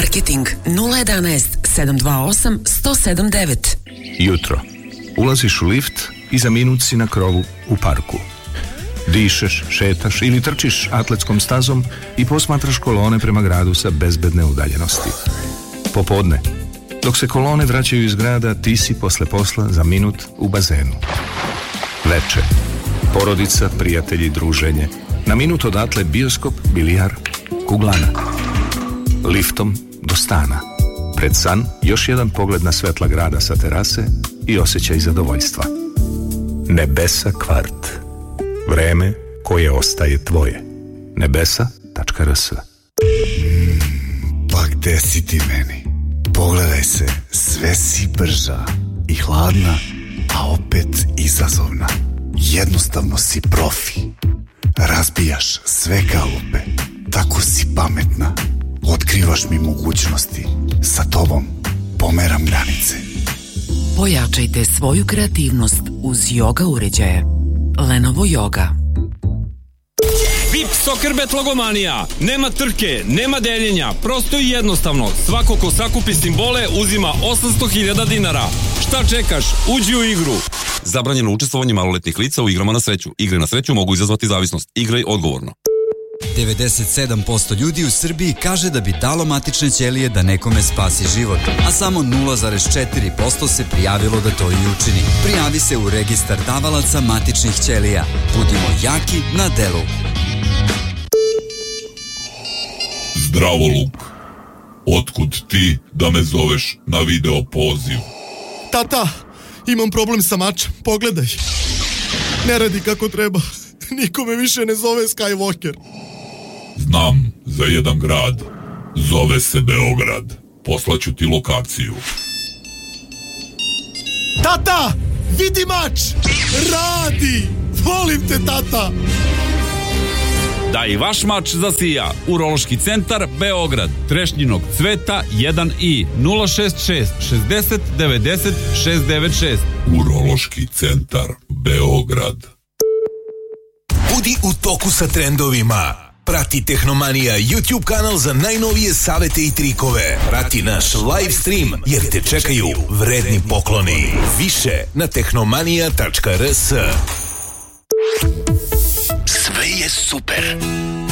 Marketing 011 728 179. Jutro. Ulaziš u lift i za minut si na krovu u parku. Dišeš, šetaš ili trčiš atletskom stazom i posmatraš kolone prema gradu sa bezbedne udaljenosti. Popodne. Dok se kolone vraćaju iz grada, ti si posle posla za minut u bazenu. Veče. Porodica, prijatelji, druženje. Na minut odatle bioskop, bilijar, kuglana. Liftom do stana. Pred san još jedan pogled na svetla grada sa terase i osjećaj zadovoljstva. Nebesa kvart. Vreme koje ostaje tvoje. Nebesa.rs. Pa gde si ti meni? Pogledaj se, sve si brža i hladna, a opet izazovna. Jednostavno si profi. Razbijaš sve kalupe. Tako si pametna. Otkrivaš mi mogućnosti. Sa tobom pomeram granice. Pojačajte svoju kreativnost uz yoga uređaje. Lenovo Yoga. VIP Soccerbet logomanija. Nema trke, nema deljenja, prosto i jednostavno. Svako ko sakupi simbole uzima 800.000 dinara. Šta čekaš? Uđi u igru. Zabranjeno učestvovanje maloletnih lica u igrama na sreću. Igre na sreću mogu izazvati zavisnost. Igraj odgovorno. 97% ljudi u Srbiji kaže da bi dalo matične ćelije da nekome spasi život, a samo 0,4% se prijavilo da to i učini. Prijavi se u registar davalaca matičnih ćelija. Budimo jaki na delu. Zdravo, Luk. Otkud ti da me zoveš na video poziv? Tata, imam problem sa mačem, pogledaj. Ne radi kako treba. Niko me više ne zove Skywalker. Znam za jedan grad. Zove se Beograd. Poslaću ti lokaciju. Tata, vidi mač! Radi! Volim te, tata! Da i vaš mač zasija. Urološki centar Beograd. Trešnjinog cveta 1i 066 60 90 696. Urološki centar Beograd. Budi u toku sa trendovima. Prati Tehnomanija YouTube kanal za najnovije savete i trikove. Prati naš live stream jer te čekaju vredni pokloni. Više na tehnomanija.rs. Sve je super.